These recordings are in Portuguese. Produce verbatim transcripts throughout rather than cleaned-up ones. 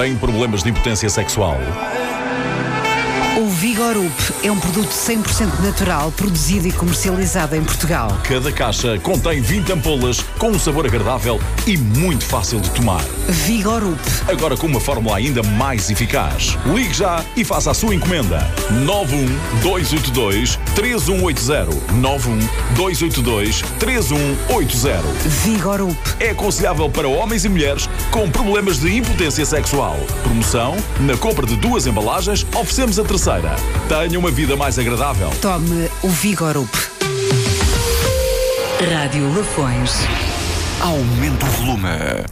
Tem problemas de impotência sexual? O Vigorup é um produto cem por cento natural, produzido e comercializado em Portugal. Cada caixa contém vinte ampolas com um sabor agradável e muito fácil de tomar. Vigorup. Agora com uma fórmula ainda mais eficaz. Ligue já e faça a sua encomenda. nove um dois oito dois três um oito zero. nove um dois oito dois três um oito zero. Vigorup. É aconselhável para homens e mulheres com problemas de impotência sexual. Promoção: na compra de duas embalagens, oferecemos a terceira. Tenha uma vida mais agradável. Tome o Vigorup. Rádio Lafões. Aumenta o volume.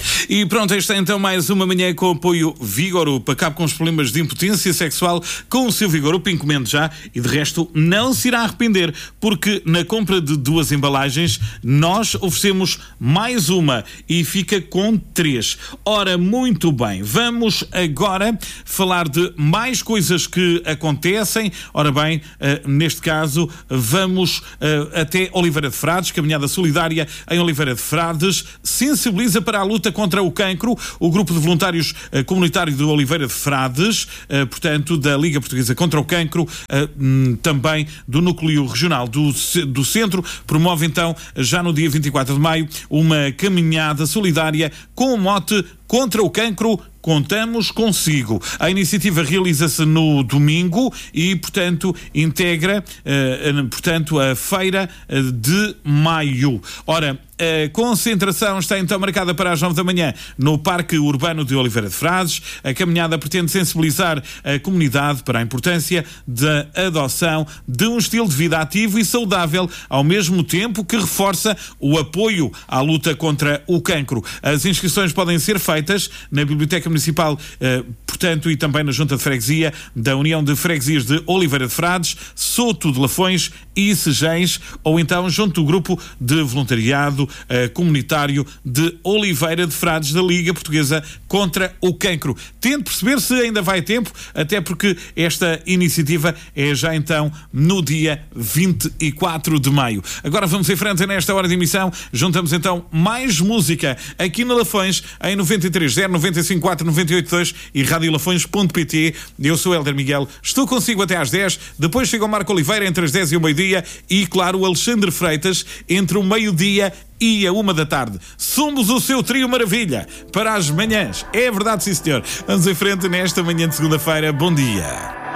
E pronto, esta é então mais uma manhã com o apoio Vigorup. Acabe com os problemas de impotência sexual com o seu Vigorup. Encomende já e de resto não se irá arrepender, porque na compra de duas embalagens nós oferecemos mais uma e fica com três. Ora, muito bem, vamos agora falar de mais coisas que acontecem. Ora bem, uh, neste caso vamos uh, até Oliveira de Frades. Caminhada solidária em Oliveira de Frades sensibiliza para a luta contra o cancro. O grupo de voluntários uh, comunitário de Oliveira de Frades, uh, portanto, da Liga Portuguesa contra o Cancro, uh, um, também do Núcleo Regional do, do Centro, promove então, já no dia vinte e quatro de maio, uma caminhada solidária com o mote contra o cancro. Contamos consigo. A iniciativa realiza-se no domingo e, portanto, integra, uh, portanto, a feira de maio. Ora, a concentração está então marcada para as nove da manhã no Parque Urbano de Oliveira de Frades. A caminhada pretende sensibilizar a comunidade para a importância da adoção de um estilo de vida ativo e saudável, ao mesmo tempo que reforça o apoio à luta contra o cancro. As inscrições podem ser feitas na Biblioteca Municipal, eh, portanto, e também na Junta de Freguesia da União de Freguesias de Oliveira de Frades, Soto de Lafões e Segés, ou então junto do grupo de voluntariado eh, comunitário de Oliveira de Frades da Liga Portuguesa contra o Cancro. Tente perceber se ainda vai tempo, até porque esta iniciativa é já então no dia vinte e quatro de maio. Agora vamos em frente nesta hora de emissão. Juntamos então mais música aqui na Lafões em noventa e três zero noventa e cinco quatro noventa e oito dois e rádio lafões ponto pt. Eu sou Hélder Miguel, estou consigo até às dez, depois chega o Marco Oliveira entre as dez e o meio-dia e, claro, o Alexandre Freitas entre o meio-dia e a uma da tarde. Somos o seu trio maravilha para as manhãs. É verdade, sim senhor. Vamos em frente nesta manhã de segunda-feira. Bom dia.